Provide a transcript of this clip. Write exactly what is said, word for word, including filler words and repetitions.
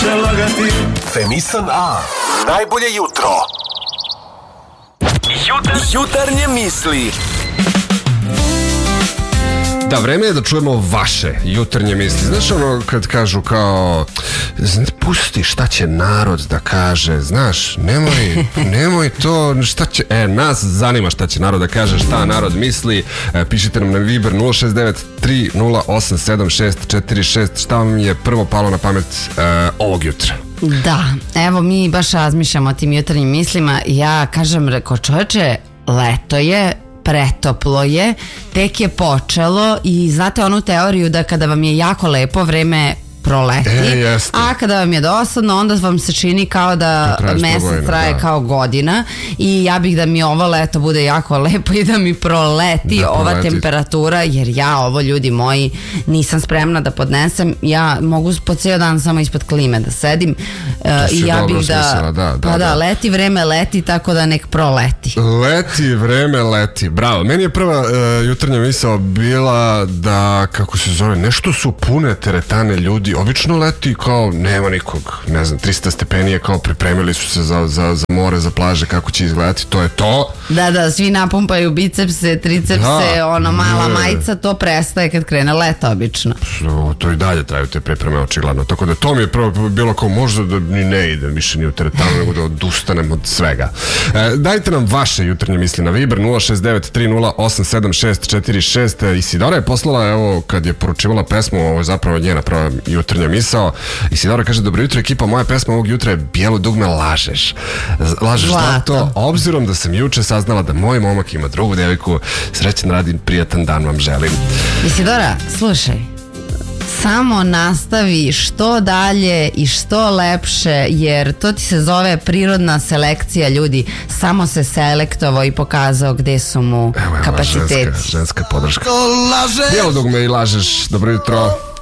više lagati. Femisan A, najbolje jutro. Jutar, jutarnje misli. Da, vreme je da čujemo vaše jutarnje misli. Znaš ono kad kažu kao pusti šta će narod da kaže, znaš, nemoj, nemoj to, šta će, e, nas zanima šta će narod da kaže, šta narod misli. E, pišite nam na Viber nula šest devet tri nula osam sedam šest četiri šest, šta vam je prvo palo na pamet e, ovog jutra? Da, evo mi baš razmišljamo o tim jutarnjim mislima. Ja kažem, reko čoveče, leto je, pretoplo je, tek je počelo i znate onu teoriju da kada vam je jako lepo vreme proleti, e, a kada vam je dosadno onda vam se čini kao da mesec traje da. kao godina i ja bih da mi ovo leto bude jako lepo i da mi proleti da, ova proleti. temperatura, jer ja ovo, ljudi moji, nisam spremna da podnesem. Ja mogu po cijel dan samo ispod klime da sedim uh, i ja bih da, smisla, da, da, pa da, da, leti vreme leti, tako da nek proleti. Leti vreme leti, bravo. Meni je prva uh, jutarnja misao bila da, kako se zove, nešto su pune teretane ljudi. Obično leti kao nema nikog, ne znam, trista stepenije, kao pripremili su se za, za, za more, za plaže, kako će izgledati, to je to. Da, da, svi napumpaju bicepse, tricepse, da, ono mala ne. majica, to prestaje kad krene leto obično. To i dalje traju te pripreme, očigledno. Tako da to mi je prvo bilo kao možda da ni ne idem više ni u teretanu, nego da odustanem od svega. E, dajte nam vaše jutarnje misli na Viber nula šest devet tri nula osam sedam šest četiri šest. Isidora je poslala, evo, kad je poručivala pesmu, ovo je zapravo njena prva jutarnja misao. Isidora kaže, dobro jutro ekipa, moja pesma ovog jutra je Bijelo dugme lažeš. Lažeš zato, obzirom da sam juče saznala da moj momak ima drugu devojku. Srećan, radim, prijatan dan vam želim. Isidora, slušaj, samo nastavi što dalje i što lepše, jer to ti se zove prirodna selekcija, ljudi. Samo se selektovao i pokazao gde su mu evo, evo, kapaciteti. Ženska, ženska podrška. Bijelo dugme i lažeš, dobro jutro.